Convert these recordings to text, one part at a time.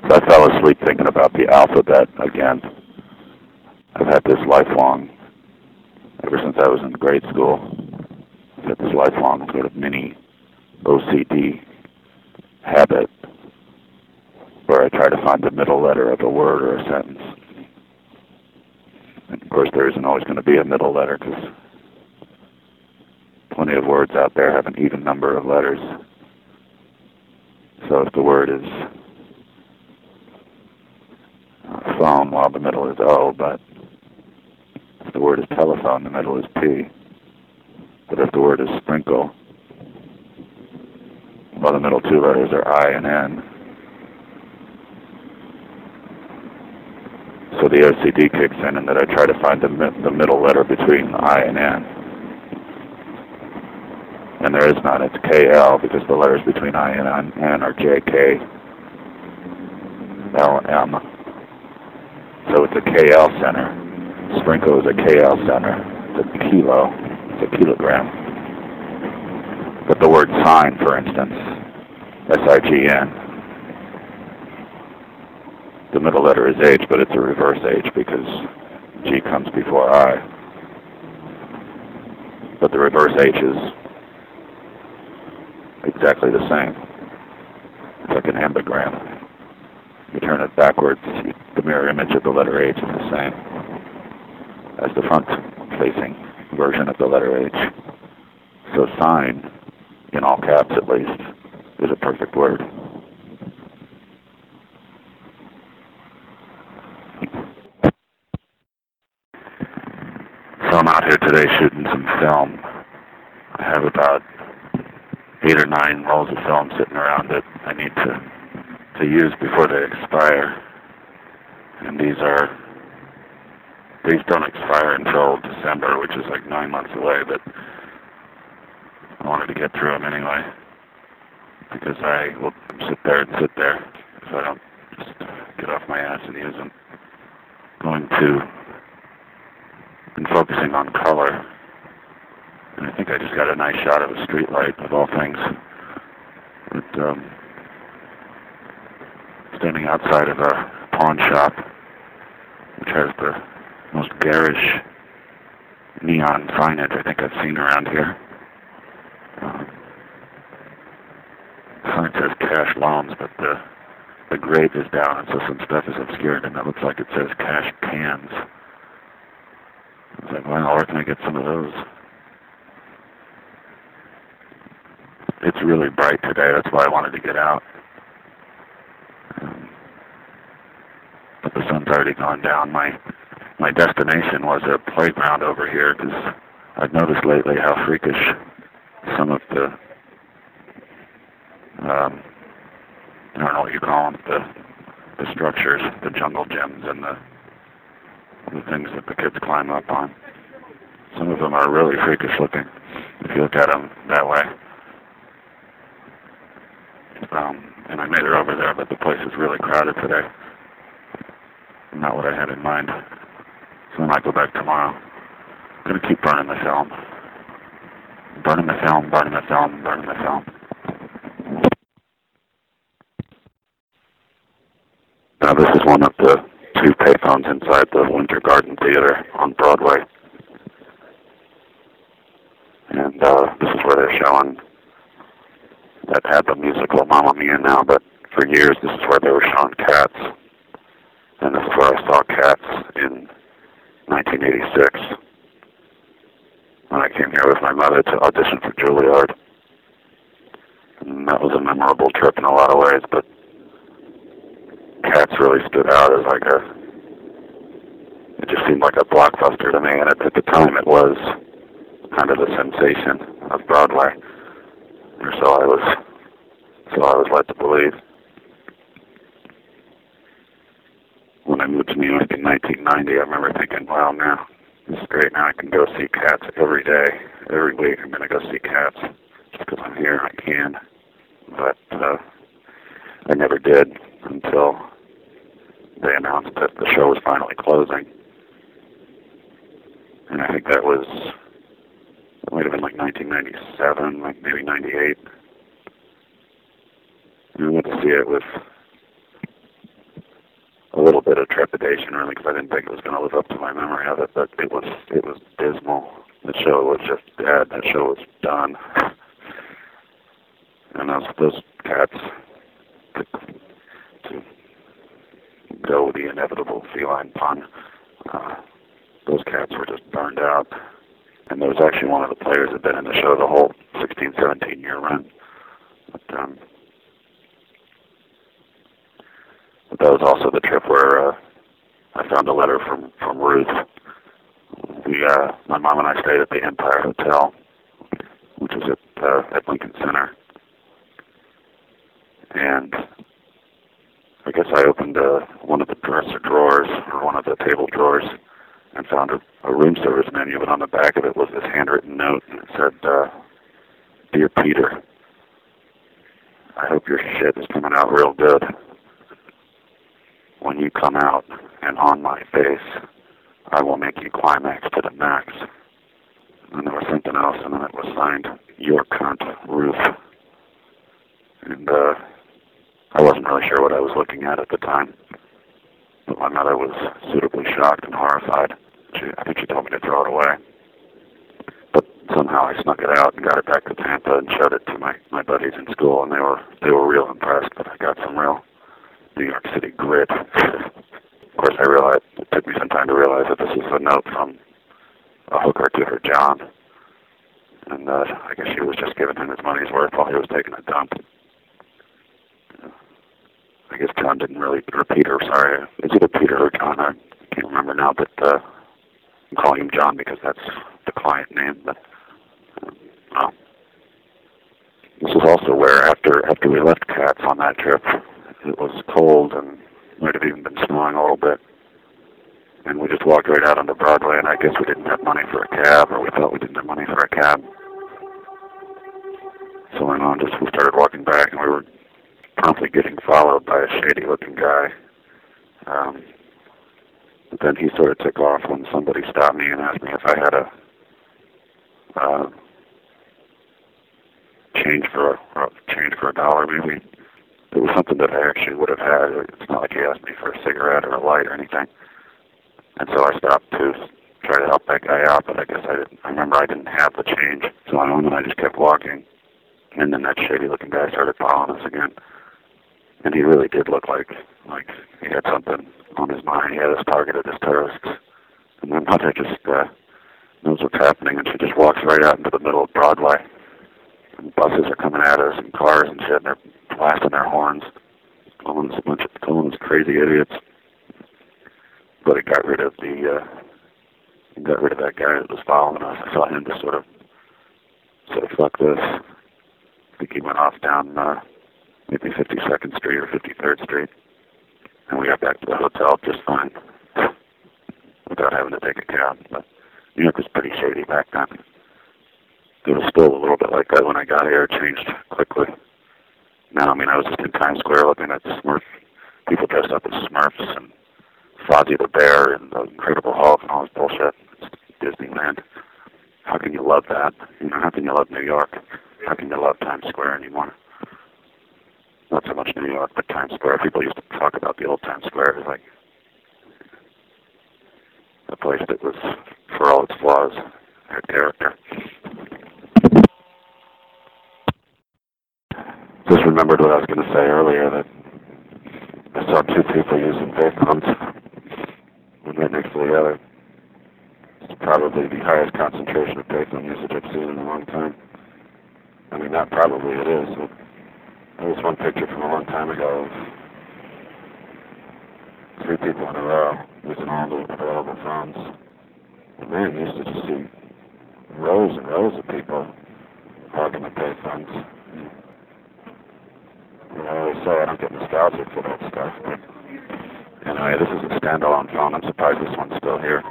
So I fell asleep thinking about the alphabet again. I've had this lifelong, ever since I was in grade school, I've had this lifelong sort of mini OCD habit where I try to find the middle letter of a word or a sentence. And of course, there isn't always going to be a middle letter because plenty of words out there have an even number of letters. So if the word is phone, well, the middle is O, but if the word is telephone, the middle is P. But if the word is sprinkle, well, the middle two letters are I and N. So the OCD kicks in, and that I try to find the middle letter between I and N. And there is none. It's KL, because the letters between I and N are JK, LM. So it's a KL center. Sprinkle is a KL center. It's a kilo. It's a kilogram. But the word sign, for instance, SIGN, the middle letter is H, but it's a reverse H because G comes before I. But the reverse H is exactly the same. It's like an ambigram. You turn it backwards, the mirror image of the letter H is the same as the front-facing version of the letter H. So sign, in all caps at least, is a perfect word. So I'm out here today shooting some film. I have about 8 or 9 rolls of film sitting around that I need to use before they expire. And these don't expire until December, which is like 9 months away, but I wanted to get through them anyway, because I will sit there if I don't just get off my ass and use them. Been focusing on color, and I think I just got a nice shot of a street light, of all things. But, standing outside of a pawn shop, which has the most garish neon signage I think I've seen around here. The sign says cash loans, but the grade is down, and so some stuff is obscured, and it looks like it says cash cans. I was like, well, where can I get some of those? It's really bright today, that's why I wanted to get out. But the sun's already gone down. My destination was a playground over here, because I've noticed lately how freakish some of the, I don't know what you call them, the structures, the jungle gyms, and the things that the kids climb up on. Some of them are really freakish looking, if you look at them that way. And I made it over there, but the place is really crowded today. Not what I had in mind. So I might go back tomorrow. I'm going to keep burning the film. Burning the film, burning the film, burning the film. Now this is one of the 2 payphones inside the Winter Garden Theater on Broadway. And this is where they're showing that ABBA musical Mamma Mia now, but for years this is where they were showing Cats. And this is where I saw Cats in 1986 when I came here with my mother to audition for Juilliard. And that was a memorable trip in a lot of ways, but Cats really stood out as it just seemed like a blockbuster to me, and at the time it was kind of the sensation of Broadway, or so I was led to believe. When I moved to New York in 1990, I remember thinking, wow, now this is great. Now I can go see Cats every day. Every week I'm going to go see Cats. Just because I'm here, I can. But I never did until they announced that the show was finally closing. And I think that might have been like 1997, like maybe 98. We went to see it with trepidation, really, because I didn't think it was going to live up to my memory of it, but it was dismal. The show was just dead. That show was done. And those cats, to go with the inevitable feline pun, those cats were just burned out. And there was actually one of the players that had been in the show the whole 16, 17-year run. But that was also the trip where I found a letter from Ruth. My mom and I stayed at the Empire Hotel, which was at Lincoln Center. And I guess I opened one of the dresser drawers, or one of the table drawers, and found a room service menu, but on the back of it was this handwritten note, and it said, "Dear Peter, I hope your shit is coming out real good. When you come out and on my face, I will make you climax to the max." And there was something else, and then it was signed, "Your cunt, Ruth." And I wasn't really sure what I was looking at the time, but my mother was suitably shocked and horrified. I think she told me to throw it away. But somehow I snuck it out and got it back to Tampa and showed it to my buddies in school, and they were real impressed that I got some real New York City grit. Of course, I realized it took me some time to realize that this was a note from a hooker to her John, and I guess she was just giving him his money's worth while he was taking a dump. I guess John didn't really, or Peter, sorry. Is it a Peter or John? I can't remember now, but I'm calling him John because that's the client name. But this is also where after we left Cats on that trip, it was cold and might have even been snowing a little bit. And we just walked right out onto Broadway, and I guess we didn't have money for a cab, or we thought we didn't have money for a cab. So we started walking back, and we were promptly getting followed by a shady-looking guy. But then he sort of took off when somebody stopped me and asked me if I had a change for $1, maybe. It was something that I actually would have had. It's not like he asked me for a cigarette or a light or anything. And so I stopped to try to help that guy out, but I guess I remember I didn't have the change. So I went and I just kept walking. And then that shady-looking guy started following us again. And he really did look like he had something on his mind. He had us targeted as terrorists. And my mother just knows what's happening, and she just walks right out into the middle of Broadway. And buses are coming at us, and cars and shit, and they're blasting their horns, calling us crazy idiots. But it got rid of that guy that was following us. I saw him just sort of say, "Fuck this." I think he went off down maybe 52nd Street or 53rd Street. And we got back to the hotel just fine, without having to take a cab. But New York was pretty shady back then. It was still a little bit like that when I got here. It changed quickly. Now, I was just in Times Square looking at Smurf, people dressed up as Smurfs, and Fozzie the Bear, and the Incredible Hulk, and all this bullshit. It's Disneyland. How can you love that? How can you love New York? How can you love Times Square anymore? Not so much New York, but Times Square. People used to talk about the old Times Square as like a place that was, for all its flaws, had character. Just remembered what I was going to say earlier, that I saw two people using payphones, one right next to the other. It's probably the highest concentration of payphone usage I've seen in a long time. Not probably, it is. There was one picture from a long time ago of three people in a row using all the available phones. And man, you used to just see rows and rows of people hogging the payphones. I always say I don't get nostalgic for that stuff, but anyway, this is a standalone phone. I'm surprised this one's still here.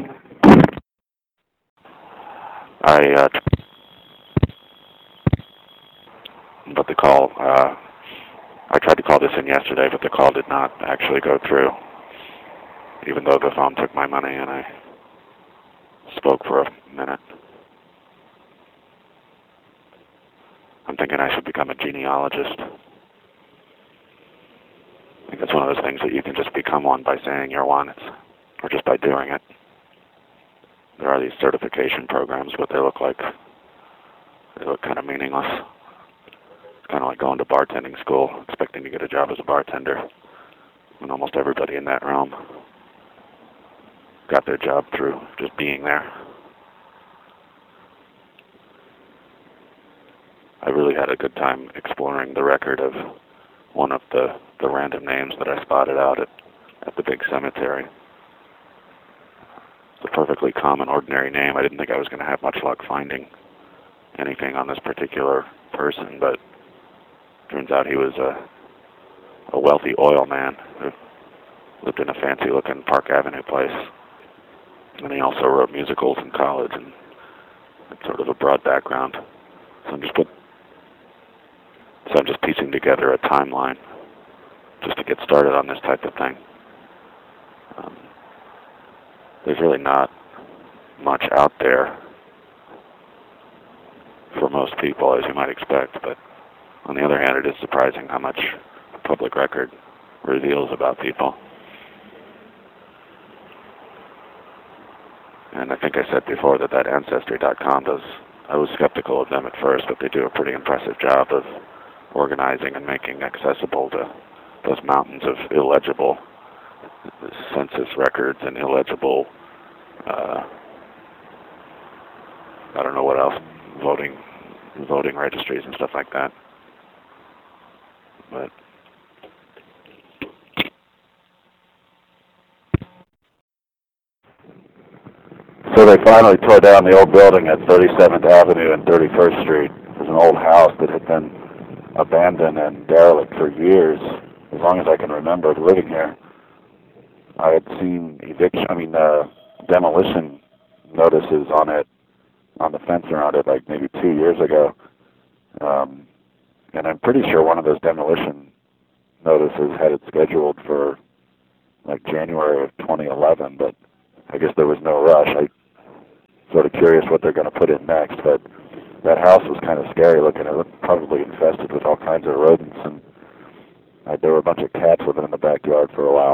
But the call, I tried to call this in yesterday, but the call did not actually go through, even though the phone took my money, and I spoke for a minute. I'm thinking I should become a genealogist. I think it's one of those things that you can just become one by saying you're one, or just by doing it. There are these certification programs, but they look kind of meaningless. It's kind of like going to bartending school, expecting to get a job as a bartender. And almost everybody in that realm got their job through just being there. I really had a good time exploring the record of one of the random names that I spotted out at the big cemetery. It's a perfectly common, ordinary name. I didn't think I was going to have much luck finding anything on this particular person, but turns out he was a wealthy oil man who lived in a fancy-looking Park Avenue place. And he also wrote musicals in college and had sort of a broad background. So I'm just piecing together a timeline just to get started on this type of thing. There's really not much out there for most people, as you might expect, but on the other hand, it is surprising how much public record reveals about people. And I think I said before that Ancestry.com I was skeptical of them at first, but they do a pretty impressive job of organizing and making accessible those mountains of illegible census records and illegible, I don't know what else, voting registries and stuff like that. But so they finally tore down the old building at 37th Avenue and 31st Street. It was an old house that had been abandoned and derelict for years, as long as I can remember living here. I had seen demolition notices on it, on the fence around it, like maybe 2 years ago. And I'm pretty sure one of those demolition notices had it scheduled for like January of 2011, but I guess there was no rush. I'm sort of curious what they're going to put in next, but that house was kind of scary looking. It looked probably infested with all kinds of rodents, and there were a bunch of cats living in the backyard for a while.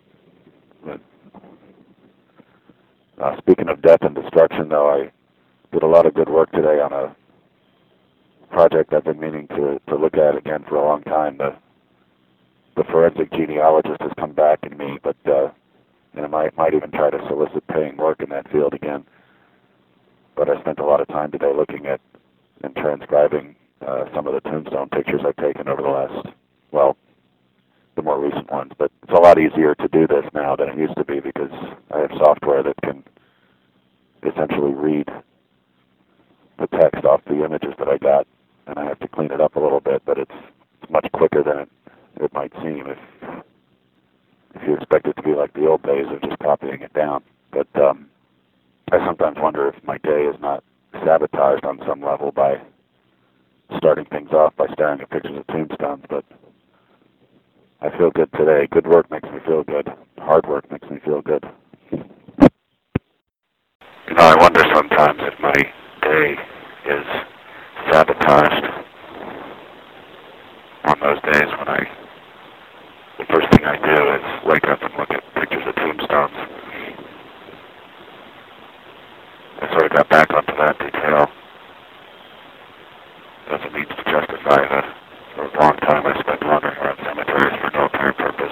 But, speaking of death and destruction, though, I did a lot of good work today on a project I've been meaning to look at again for a long time. The forensic genealogist has come back in me, but and I might even try to solicit paying work in that field again. But I spent a lot of time today looking at and transcribing some of the tombstone pictures I've taken over the last, the more recent ones. But it's a lot easier to do this now than it used to be because I have software that can essentially read the text off the images that I got, and I have to clean it up a little bit, but it's much quicker than it might seem if you expect it to be like the old days of just copying it down. But I sometimes wonder if my day is not sabotaged on some level by starting things off by staring at pictures of tombstones, but I feel good today. Good work makes me feel good. Hard work makes me feel good. I wonder sometimes if my day is sabotaged on those days when the first thing I do is wake up and look at pictures of tombstones. I sort of got back onto that detail as a means to justify the long time I spent wandering around cemeteries for no apparent purpose.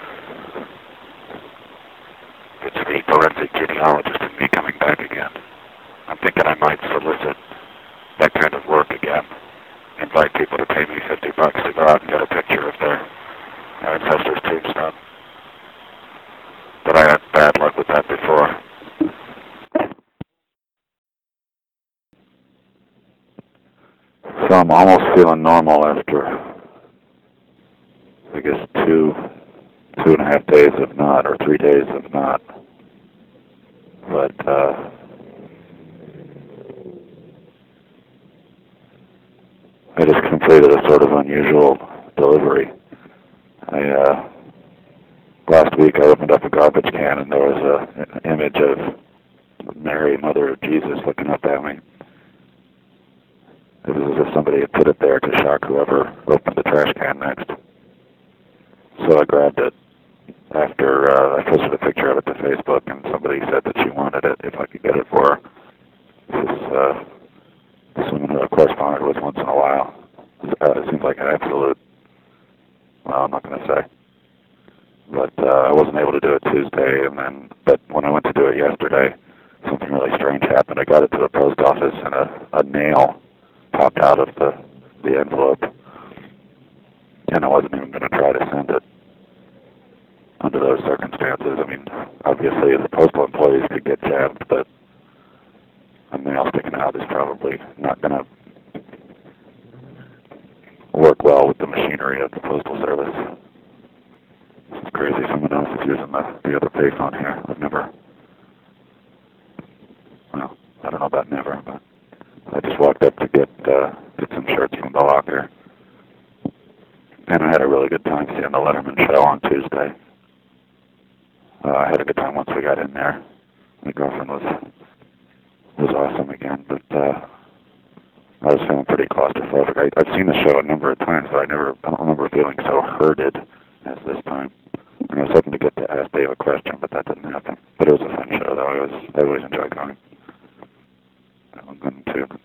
It's the forensic genealogist in me coming back again. I'm thinking I might solicit that kind of work again. Invite people to pay me $50 to go out and get a picture of their ancestor's tombstone. But I had bad luck with that before. So I'm almost feeling normal after, I guess, two and a half days of not, or 3 days of not. But I just completed a sort of unusual delivery. Last week I opened up a garbage can and there was an image of Mary, Mother of Jesus, looking up at me. It was as if somebody had put it there to shock whoever opened the trash can next. So So I grabbed it after I posted a picture of it to Facebook, and somebody said that she wanted it if I could get it for her. This woman who I corresponded with once in a while. It seems like an absolute, well, I'm not going to say. But I wasn't able to do it Tuesday, but when I went to do it yesterday, something really strange happened. I got it to the post office, and a nail popped out of the envelope, and I wasn't even going to try to send it under those circumstances. I mean, obviously the postal employees could get jabbed, but a nail sticking out is probably not going to work well with the machinery of the Postal Service. It's crazy. Someone else is using the other payphone here. Well, I don't know about never, but I just walked up to get some shirts from the locker. And I had a really good time seeing the Letterman show on Tuesday. I had a good time once we got in there. My girlfriend was awesome again, but I was feeling pretty claustrophobic. I've seen the show a number of times, but I don't remember feeling so herded as this time. And I was hoping to get to ask Dave a question, but that didn't happen. But it was a fun show, though. I always enjoy going. I'm going to